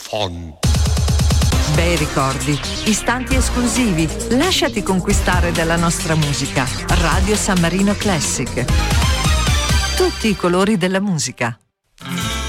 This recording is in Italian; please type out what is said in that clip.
fun. Bei ricordi, istanti esclusivi, lasciati conquistare dalla nostra musica. Radio San Marino Classic. Tutti i colori della musica.